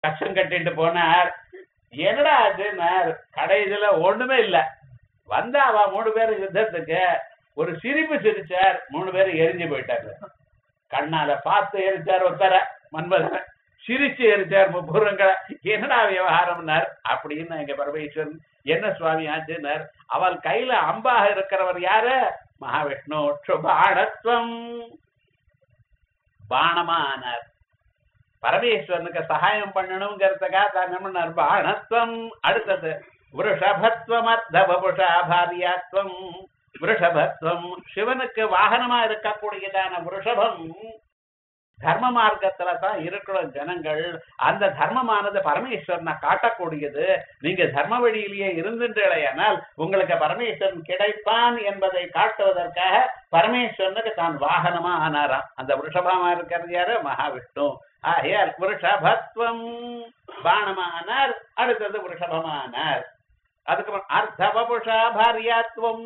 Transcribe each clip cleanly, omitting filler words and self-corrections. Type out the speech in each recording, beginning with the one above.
கஷ்டம் கட்டிட்டு போனார். என்னடா அதுன்னார். கடைசியில ஒண்ணுமே இல்ல. வந்தா அவ 3 பேரும் யுத்தத்துக்கு ஒரு சிரிப்பு சிரிச்சார். 3 பேரும் எரிஞ்சு போயிட்டாங்க. கண்ணால பார்த்து எரிச்சார் ஒருத்தர மன்மதன், சிரிச்சு எரிச்சார் முப்புறங்களை. என்னடா விவகாரம்னார். அப்படின்னு எங்க பரமேஸ்வரன் என்ன சுவாமி ஆச்சுன்னார். அவள் கையில அம்பாக இருக்கிறவர் யாரு? மகாவிஷ்ணு. பாணத்துவம் பாணமானார். பரமேஸ்வரனுக்கு சகாயம் பண்ணணுங்கிறதுக்காக தான் என்ன பாணத்துவம். அடுத்தது விருஷபத்வம் அர்த்தபுஷா பாரியாத்வம். விருஷபத்வம் சிவனுக்கு வாகனமா இருக்கக்கூடியதான விருஷபம். தர்ம மார்க்கத்துல தான் இருக்கிற ஜனங்கள். அந்த தர்மமானது பரமேஸ்வரனை காட்டக்கூடியது. நீங்க தர்ம வழியிலேயே இருந்துட்டேனால் உங்களுக்கு பரமேஸ்வரன் கிடைப்பான் என்பதை காட்டுவதற்காக பரமேஸ்வரனுக்கு தான் வாகனமா ஆனாராம். அந்த விருஷபமா இருக்கிறது யாரு? மகாவிஷ்ணு. ஆகையால் விருஷபத்வம் பாணமானார். அடுத்தது விருஷபமானார். அதுக்கப்புறம் அர்த்தபுஷா பாரியாத்வம்.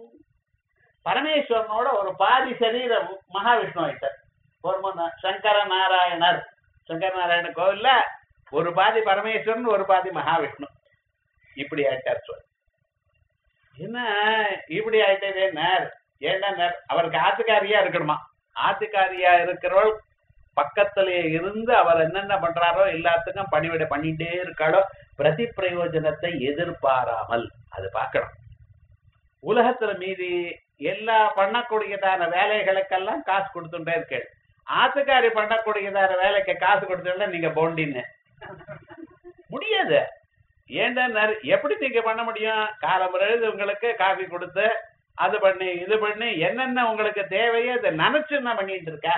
பரமேஸ்வரனோட ஒரு பாதி சரீரம் மகாவிஷ்ணு ஆயிட்டார். சங்கர நாராயணர். சங்கர நாராயண கோவில்ல ஒரு பாதி பரமேஸ்வரன், ஒரு பாதி மகாவிஷ்ணு. இப்படி ஆயிட்டார். சொல் என்ன இப்படி ஆயிட்டதே? ஏன்னா அவருக்கு ஆத்துக்காரியா இருக்கணுமா. ஆத்துக்காரியா இருக்கிறவள் பக்கத்திலே இருந்து அவர் என்னென்ன பண்றாரோ எல்லாத்துக்கும் பணிவிடை பண்ணிட்டே இருக்காளோ, பிரதி பிரயோஜனத்தை எதிர்பாராமல் அது பார்க்கணும். உலகத்துல மீதி எல்லா பண்ணக்கூடியதான வேலைகளுக்கெல்லாம் காசு கொடுத்துட்டே இருக்கு. ஆத்துக்காரி பண்ணக்கூடியதான வேலைக்கு காசு கொடுத்துட்டா நீங்க போண்டின்னு முடியாது. ஏன்டா எப்படி நீங்க பண்ண முடியும்? காலமுறையில் உங்களுக்கு காஃபி கொடுத்து அது பண்ணி இது பண்ணி என்னென்ன உங்களுக்கு தேவையோ அதை நினைச்சுன்னா பண்ணிட்டு இருக்கா.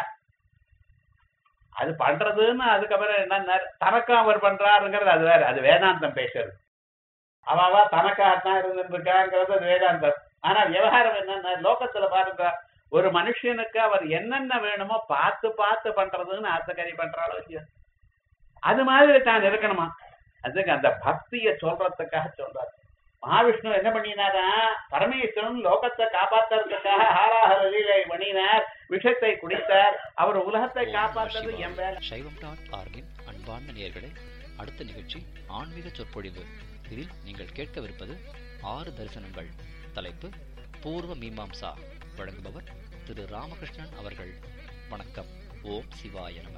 அது பண்றதுன்னு அதுக்கப்புறம் என்ன தனக்கும் அவர் பண்றாருங்கிறது அது வேற. அது வேதாந்தம் பேசுறது. அவாவா தனக்காகத்தான் இருந்துட்டு இருக்காங்கிறது அது வேதாந்தம். ஆனா விவகாரம் என்னன்னா லோகத்துல பாருங்க, ஒரு மனுஷனுக்கு அவர் என்னென்ன வேணுமோ பார்த்து பார்த்து பண்றதுன்னு ஆத்தக்காரி பண்றாளோ இல்லையோ, அது மாதிரி தான் இருக்கணுமா. அதுக்கு அந்த பக்திய சொல்றதுக்காக சொல்றாரு. மகாவிஷ்ணு என்ன பண்ணினாரா? பரமேஸ்வரன் லோகத்தை காப்பாத்துறதுக்காக ஹாராஹர லீலை பண்ணினார். விஷத்தை குடித்தார். அவர் உலகத்தை காப்பாற்றுறது என் வேலை. சைவம்.org-இன் அன்பார்ந்த நேயர்களே, அடுத்த நிகழ்ச்சி ஆன்மீக சொற்பொழிவு. இதில் நீங்கள் கேட்கவிருப்பது 6 தரிசனங்கள். தலைப்பு பூர்வ மீமாம்சா. வழங்குபவர் திரு ராமகிருஷ்ணன் அவர்கள். வணக்கம். ஓம் சிவாய நம.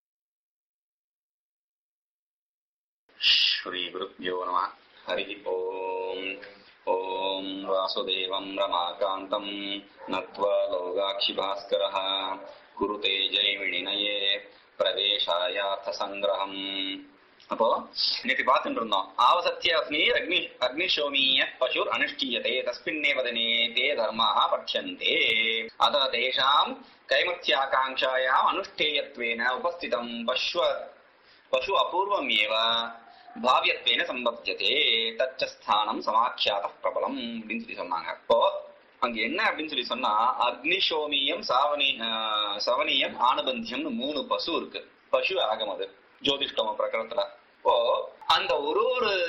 ஸ்ரீ குருப்யோ நம. ஹரி ஓம். ஓம் வாசுதேவம் ரமாகாந்தம் நத்வா லோகாக்ஷி பாஸ்கரः குருதே ஜெய்விணிநயே பிரவேசாயார்த்த சங்கிரஹம். அப்போ இன்னைக்கு பார்த்துட்டு இருந்தோம். ஆவசத்திய அக்னிஷோமீய பசுர் அனுஷ்டீயதே தஸ்மின்னேவ தினே தே தர்மாः பட்சந்தே அத தேஷாம் கைமுக்த்யாகாங்க்ஷாயாம் அனுஷ்டேயத்வேன உபஸ்திதம் பசு அபூர்வமேவ பாவ்யத்வேன சம்பத்யதே தச்ச ஸ்தானம் சமாக்ஷாதः பிரபலம் அப்படின்னு சொல்லி சொன்னாங்க. அப்போ அங்க என்ன அப்படின்னு சொல்லி சொன்னா, அக்னிஷோமியம் சவனீயம் ஆனுபந்தியம்னு 3 பசு இருக்கு. பசு ஆகம் அது ஜோதிஷ்டம பிரகரணத்துல. இப்போ அந்த ஒரு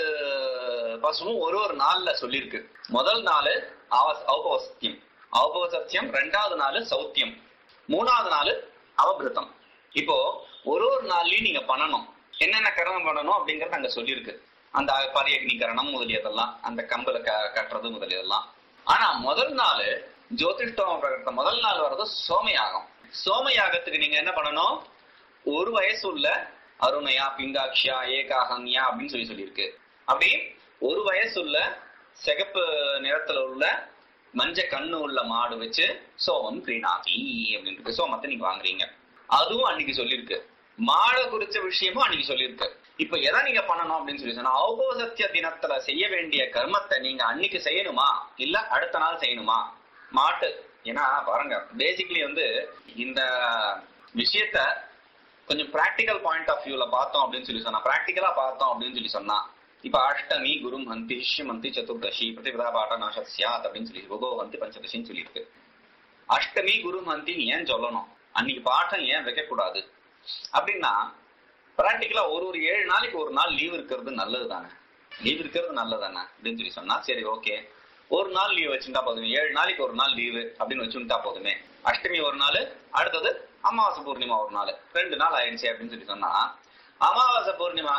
பசுவும் ஒரு நாள்ல சொல்லிருக்கு. முதல் நாள் ஔபவசத்தியம், 2வது நாள் சௌத்தியம், 3வது நாள் அவபிருத்தம். இப்போ ஒரு நாள்லயும் நீங்க பண்ணணும், என்னென்ன கரணம் பண்ணணும் அப்படிங்கறது அங்க சொல்லியிருக்கு. அந்த பரியக்னிகரணம் முதலியதெல்லாம், அந்த கம்பல கட்டுறது முதலியதெல்லாம். ஆனா முதல் நாள் ஜோதிஷ்டம பிரகரணம் முதல் நாள் வர்றது சோமயாகம். சோமயாகத்துக்கு நீங்க என்ன பண்ணணும்? 1 வயசு உள்ள அருணையா பிங்காட்சியா ஏகாஹன்யா அப்படின்னு சொல்லியிருக்கு. அப்படி 1 வயசு உள்ள சிகப்பு நிறத்துல உள்ள மஞ்ச கண்ணு உள்ள மாடு வச்சு சோமம் கிரீணாதி அப்படின்னு சோமத்தை நீங்க வாங்குறீங்க. அதுவும் அன்னைக்கு சொல்லியிருக்கு. மாடை குறிச்ச விஷயமும் அன்னைக்கு சொல்லியிருக்கு. இப்ப எதை நீங்க பண்ணணும் அப்படின்னு சொல்லி சொன்னா, ஔபவசத்திய தினத்துல செய்ய வேண்டிய கர்மத்தை நீங்க அன்னைக்கு செய்யணுமா இல்ல அடுத்த நாள் செய்யணுமா? மாட்டு ஏன்னா பாருங்க, பேசிக்கலி இந்த விஷயத்த கொஞ்சம் பிராக்டிக்கல் பாயிண்ட் ஆஃப் வியூல பார்த்தோம் அப்படின்னு சொல்லி சொன்னா, பிராக்டிக்கலா பார்த்தோம் அப்படின்னு சொல்லி சொன்னா, இப்ப அஷ்டமி குரும் ஹந்தி ஹிஷ்யமந்தி சதுர்தசி பிரதிபதா பாட்ட நாசத் சியாத் அப்படின்னு சொல்லி ரோகோ ஹந்தி பஞ்சதசின்னு சொல்லியிருக்கு. அஷ்டமி குரு ஹந்தின்னு ஏன் சொல்லணும்? அன்னைக்கு பாட்டம் ஏன் வைக்கக்கூடாது அப்படின்னா, பிராக்டிக்கலா ஒரு 7 நாளைக்கு 1 நாள் லீவ் இருக்கிறது நல்லது தானே. லீவ் இருக்கிறது நல்லதானே அப்படின்னு சொல்லி சொன்னா, சரி ஓகே 1 நாள் லீவ் வச்சுட்டா போதுமே, 7 நாளைக்கு 1 நாள் லீவு அப்படின்னு வச்சுட்டா போதுமே. அஷ்டமி 1 நாள், அடுத்தது அமாவாசை பூர்ணிமா 1 நாள், 2 நாள் ஆயிடுச்சு அப்படின்னு சொல்லி சொன்னா, அமாவாசை பூர்ணிமா